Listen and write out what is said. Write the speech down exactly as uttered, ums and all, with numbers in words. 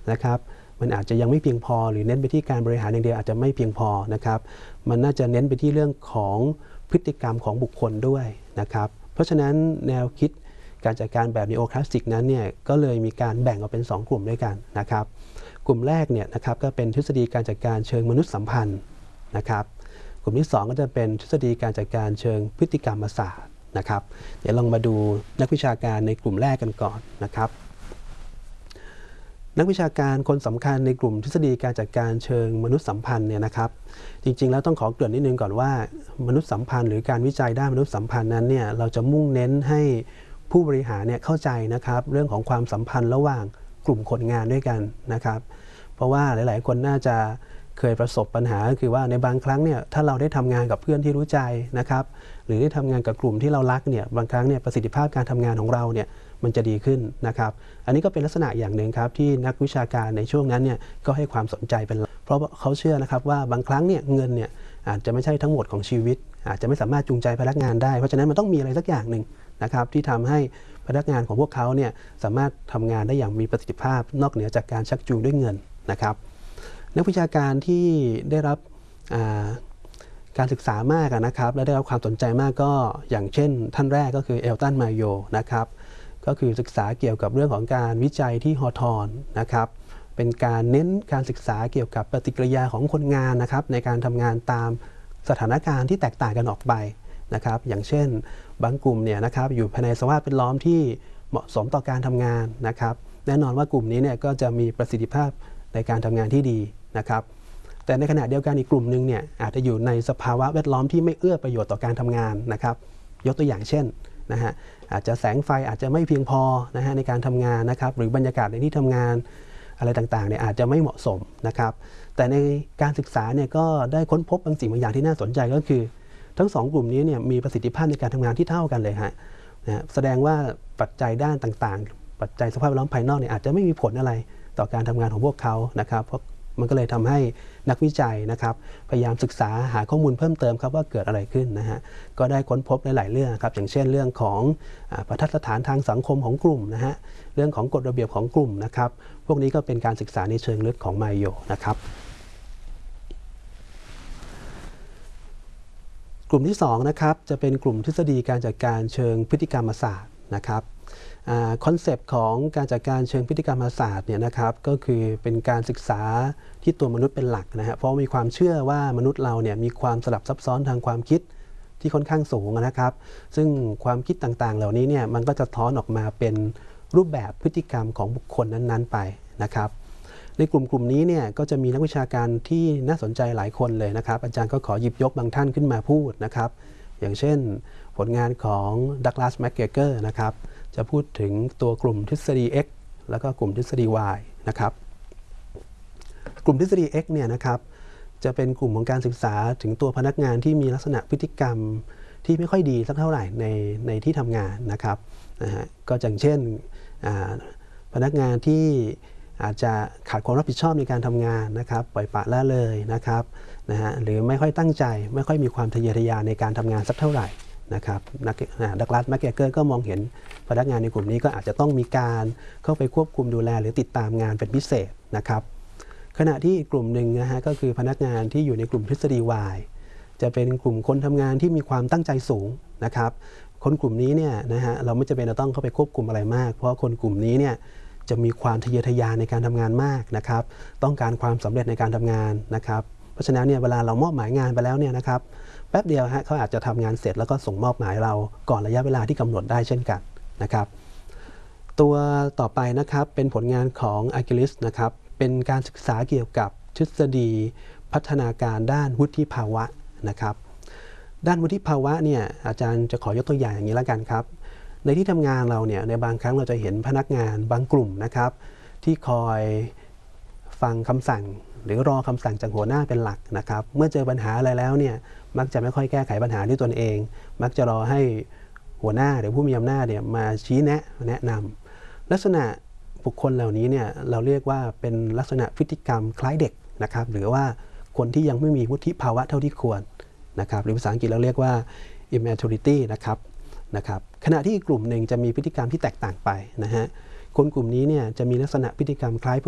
นะครับมันอาจจะยังไม่เพียงพอหรือเน้นไปที่การบริหารอย่างเดียวอาจจะไม่เพียงพอนะครับมันน่าจะเน้นไปที่เรื่องของพฤติกรรมของบุคคลด้วยนะครับเพราะฉะนั้นแนวคิดการจัดการแบบนีโอคลาสสิกนั้นเนี่ยก็เลยมีการแบ่งออกเป็นสองกลุ่มด้วยกันนะครับกลุ่มแรกเนี่ยนะครับก็เป็นทฤษฎีการจัดการเชิงมนุษยสัมพันธ์นะครับกลุ่มที่สองก็จะเป็นทฤษฎีการจัดการเชิงพฤติกรรมศาสตร์นะครับเดี๋ยวลองมาดูนักวิชาการในกลุ่มแรกกันก่อนนะครับนักวิชาการคนสำคัญในกลุ่มทฤษฎีการจัดการเชิงมนุษยสัมพันธ์เนี่ยนะครับจริงๆแล้วต้องขอเกริ่นนิดนึงก่อนว่ามนุษยสัมพันธ์หรือการวิจัยด้านมนุษยสัมพันธ์นั้นเนี่ยเราจะมุ่งเน้นให้ผู้บริหารเนี่ยเข้าใจนะครับเรื่องของความสัมพันธ์ระหว่างกลุ่มคนงานด้วยกันนะครับเพราะว่าหลายๆคนน่าจะเคยประสบปัญหาคือว่าในบางครั้งเนี่ยถ้าเราได้ทำงานกับเพื่อนที่รู้ใจนะครับหรือได้ทำงานกับกลุ่มที่เรารักเนี่ยบางครั้งเนี่ยประสิทธิภาพการทำงานของเราเนี่ยมันจะดีขึ้นนะครับอันนี้ก็เป็นลักษณะอย่างหนึ่งครับที่นักวิชาการในช่วงนั้นเนี่ยก็ให้ความสนใจเป็นเพราะเขาเชื่อนะครับว่าบางครั้งเนี่ยเงินเนี่ยอาจจะไม่ใช่ทั้งหมดของชีวิตอาจจะไม่สามารถจูงใจพนักงานได้เพราะฉะนั้นมันต้องมีอะไรสักอย่างหนึ่งนะครับที่ทำให้พนักงานของพวกเขาเนี่ยสามารถทำงานได้อย่างมีประสิทธิภาพนอกเหนือจากการชักจูงด้วยเงินนะครับนักวิชาการที่ได้รับการศึกษามากนะครับและได้รับความสนใจมากก็อย่างเช่นท่านแรกก็คือเอลตันมาโยนะครับก็คือศึกษาเกี่ยวกับเรื่องของการวิจัยที่ฮอทอนนะครับเป็นการเน้นการศึกษาเกี่ยวกับปฏิกิริยาของคนงานนะครับในการทำงานตามสถานการณ์ที่แตกต่างกันออกไปนะครับอย่างเช่นบางกลุ่มเนี่ยนะครับอยู่ภายในสภาพแวดล้อมที่เหมาะสมต่อการทำงานนะครับแน่นอนว่ากลุ่มนี้เนี่ยก็จะมีประสิทธิภาพในการทำงานที่ดีนะครับแต่ในขณะเดียวกันอีกกลุ่มหนึ่งเนี่ยอาจจะอยู่ในสภาวะแวดล้อมที่ไม่เอื้อประโยชน์ต่อการทำงานนะครับยกตัวอย่างเช่นนะฮะอาจจะแสงไฟอาจจะไม่เพียงพอนะฮะในการทำงานนะครับหรือบรรยากาศในที่ทำงานอะไรต่างๆเนี่ยอาจจะไม่เหมาะสมนะครับแต่ในการศึกษาเนี่ยก็ได้ค้นพบบางสิ่งบางอย่างที่น่าสนใจก็คือทั้งสองกลุ่มนี้เนี่ยมีประสิทธิภาพในการทำงานที่เท่ากันเลยฮะนะแสดงว่าปัจจัยด้านต่างๆปัจจัยสภาพแวดล้อมภายนอกเนี่ยอาจจะไม่มีผลอะไรต่อการทำงานของพวกเขานะครับเพราะมันก็เลยทำให้นักวิจัยนะครับพยายามศึกษาหาข้อมูลเพิ่มเติมครับว่าเกิดอะไรขึ้นนะฮะก็ได้ค้นพบหลายๆเรื่องครับอย่างเช่นเรื่องของประทัดสถานทางสังคมของกลุ่มนะฮะเรื่องของกฎระเบียบของกลุ่มนะครับพวกนี้ก็เป็นการศึกษาในเชิงลึกของมาโยนะครับกลุ่มที่สองนะครับจะเป็นกลุ่มทฤษฎีการจัดการเชิงพฤติกรรมศาสตร์นะครับคอนเซปต์ของการจัดการเชิงพฤติกรรมศาสตร์เนี่ยนะครับก็คือเป็นการศึกษาที่ตัวมนุษย์เป็นหลักนะฮะเพราะมีความเชื่อว่ามนุษย์เราเนี่ยมีความสลับซับซ้อนทางความคิดที่ค่อนข้างสูงนะครับซึ่งความคิดต่างๆเหล่านี้เนี่ยมันก็จะท้อนออกมาเป็นรูปแบบพฤติกรรมของบุคคลนั้นๆไปนะครับในกลุ่มกลุ่มนี้เนี่ยก็จะมีนักวิชาการที่น่าสนใจหลายคนเลยนะครับอาจารย์ก็ขอหยิบยกบางท่านขึ้นมาพูดนะครับอย่างเช่นผลงานของดักลาสแมคเกอร์เกอร์นะครับจะพูดถึงตัวกลุ่มทฤษฎี X แล้วก็กลุ่มทฤษฎี Y นะครับกลุ่มทฤษฎี X เนี่ยนะครับจะเป็นกลุ่มของการศึกษาถึงตัวพนักงานที่มีลักษณะพฤติกรรมที่ไม่ค่อยดีสักเท่าไหร่ในในที่ทำงานนะครับนะฮะก็อย่างเช่นพนักงานที่อาจจะขาดความรับผิดชอบในการทำงานนะครับปล่อยปละละเลยนะครับนะฮะหรือไม่ค่อยตั้งใจไม่ค่อยมีความทะเยอทะยานในการทำงานสักเท่าไหร่นะครับดักลาสแมคเกอร์เกอร์ก็มองเห็นพนักงานในกลุ่มนี้ก็อาจจะต้องมีการเข้าไปควบคุมดูแลหรือติดตามงานเป็นพิเศษนะครับขณะที่กลุ่มหนึ่งนะฮะก็คือพนักงานที่อยู่ในกลุ่มทฤษฎี Y จะเป็นกลุ่มคนทำงานที่มีความตั้งใจสูงนะครับคนกลุ่มนี้เนี่ยนะฮะเราไม่จำเป็นจะต้องเข้าไปควบคุมอะไรมากเพราะคนกลุ่มนี้เนี่ยจะมีความทะเยอทะยานในการทำงานมากนะครับต้องการความสำเร็จในการทำงานนะครับเพราะฉะนั้นเนี่ยเวลาเรามอบหมายงานไปแล้วเนี่ยนะครับแป๊บเดียวฮะเขาอาจจะทำงานเสร็จแล้วก็ส่งมอบหมายเราก่อนระยะเวลาที่กำหนดได้เช่นกันนะครับตัวต่อไปนะครับเป็นผลงานของอากิลิสนะครับเป็นการศึกษาเกี่ยวกับทฤษฎีพัฒนาการด้านวุฒิภาวะนะครับด้านวุฒิภาวะเนี่ยอาจารย์จะขอยกตัวอย่างอย่างนี้แล้วกันครับในที่ทำงานเราเนี่ยในบางครั้งเราจะเห็นพนักงานบางกลุ่มนะครับที่คอยฟังคำสั่งหรือรอคำสั่งจากหัวหน้าเป็นหลักนะครับเมื่อเจอปัญหาอะไรแล้วเนี่ยมักจะไม่ค่อยแก้ไขปัญหาด้วยตนเองมักจะรอให้หัวหน้าหรือผู้มีอำนาจเนี่ยมาชี้แนะแนะนำลักษณะบุคคลเหล่านี้เนี่ยเราเรียกว่าเป็นลักษณะพฤติกรรมคล้ายเด็กนะครับหรือว่าคนที่ยังไม่มีวุฒิภาวะเท่าที่ควรนะครับหรือภาษาอังกฤษเราเรียกว่า immaturity นะครับนะครับขณะที่กลุ่มหนึ่งจะมีพฤติกรรมที่แตกต่างไปนะฮะคนกลุ่มนี้เนี่ยจะมีลักษณะพฤติกรรมคล้าย